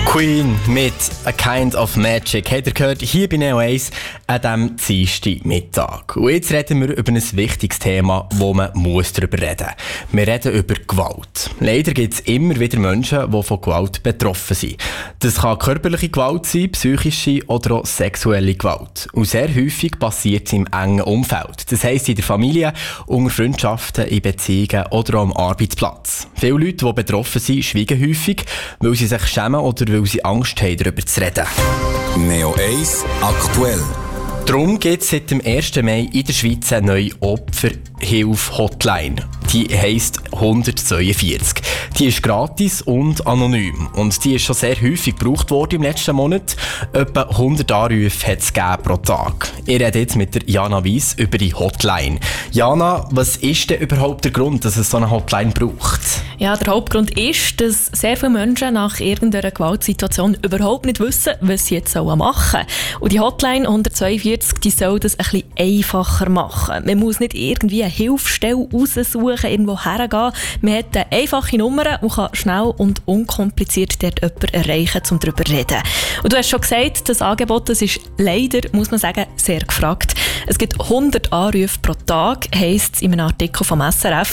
Queen mit «A Kind of Magic» habt ihr gehört, hier bei Neo 1 an diesem Dienstagmittag. Und jetzt reden wir über ein wichtiges Thema, wo man darüber reden muss. Wir reden über Gewalt. Leider gibt es immer wieder Menschen, die von Gewalt betroffen sind. Das kann körperliche Gewalt sein, psychische oder auch sexuelle Gewalt. Und sehr häufig passiert es im engen Umfeld. Das heisst in der Familie, unter Freundschaften, in Beziehungen oder auch am Arbeitsplatz. Viele Leute, die betroffen sind, schweigen häufig, weil sie sich schämen oder weil sie Angst haben, darüber zu reden. Neo 1 aktuell. Darum gibt es seit dem 1. Mai in der Schweiz eine neue Opferhilfe-Hotline. Die heisst 142. Die ist gratis und anonym. Und die ist schon sehr häufig gebraucht worden im letzten Monat. Etwa 100 Anrufe hat es pro Tag. Ich rede jetzt mit der Jana Weiss über die Hotline. Jana, was ist denn überhaupt der Grund, dass es so eine Hotline braucht? Ja, der Hauptgrund ist, dass sehr viele Menschen nach irgendeiner Gewaltsituation überhaupt nicht wissen, was sie jetzt machen sollen. Und die Hotline 142, die soll das ein bisschen einfacher machen. Man muss nicht irgendwie eine Hilfsstelle raussuchen, irgendwo hergehen. Man hat eine einfache Nummer und kann schnell und unkompliziert dort jemanden erreichen, um darüber zu reden. Und du hast schon gesagt, das Angebot, das ist leider, muss man sagen, sehr gefragt. Es gibt 100 Anrufe pro Tag, heisst es in einem Artikel vom SRF.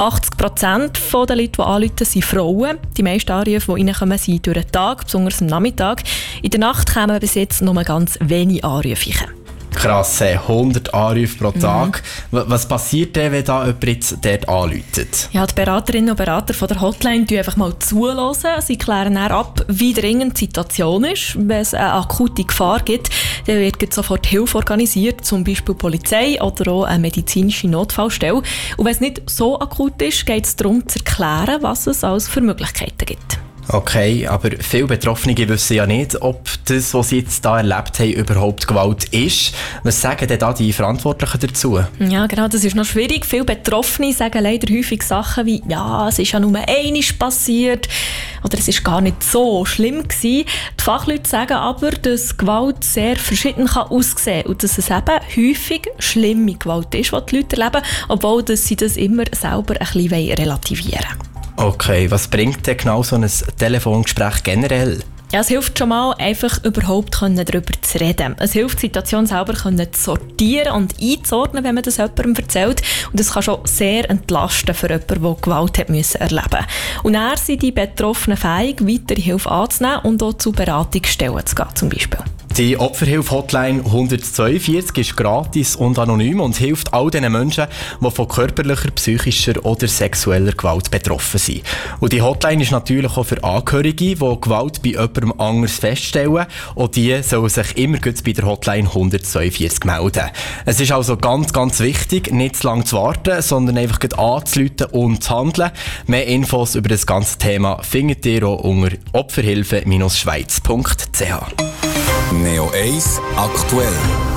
80% der Leute, die anrufen, sind Frauen. Die meisten Anrufe, die reinkommen, sind durch den Tag, besonders am Nachmittag. In der Nacht kommen bis jetzt nur ganz wenige Anrufe rein. Krass, 100 Anrufe pro Tag. Was passiert denn, wenn da jemand jetzt dort anruft? Ja, die Beraterinnen und Berater von der Hotline hören einfach mal zuhören. Sie klären dann ab, wie dringend die Situation ist. Wenn es eine akute Gefahr gibt, dann wird sofort Hilfe organisiert, zum Beispiel Polizei oder auch eine medizinische Notfallstelle. Und wenn es nicht so akut ist, geht es darum zu erklären, was es alles für Möglichkeiten gibt. Okay, aber viele Betroffene wissen ja nicht, ob das, was sie jetzt da erlebt haben, überhaupt Gewalt ist. Was sagen denn da die Verantwortlichen dazu? Ja, genau, das ist noch schwierig. Viele Betroffene sagen leider häufig Sachen wie «Ja, es ist ja nur einmal passiert» oder «Es ist gar nicht so schlimm gewesen». Die Fachleute sagen aber, dass Gewalt sehr verschieden aussehen kann und dass es eben häufig schlimme Gewalt ist, die die Leute erleben, obwohl dass sie das immer selber ein bisschen relativieren wollen. Okay, was bringt denn genau so ein Telefongespräch generell? Ja, es hilft schon mal, einfach überhaupt darüber zu reden. Es hilft, die Situation selber zu sortieren und einzuordnen, wenn man das jemandem erzählt. Und das kann schon sehr entlasten für jemanden, der Gewalt hat müssen erleben. Und dann sind die Betroffenen fähig, weitere Hilfe anzunehmen und auch zu Beratungsstellen zu gehen, zum Beispiel. Die Opferhilfe-Hotline 142 ist gratis und anonym und hilft all den Menschen, die von körperlicher, psychischer oder sexueller Gewalt betroffen sind. Und die Hotline ist natürlich auch für Angehörige, die Gewalt bei jemandem anders feststellen. Und die sollen sich immer bei der Hotline 142 melden. Es ist also ganz, ganz wichtig, nicht zu lange zu warten, sondern einfach anzurufen und zu handeln. Mehr Infos über das ganze Thema findet ihr auch unter opferhilfe-schweiz.ch. Neo 1 aktuell.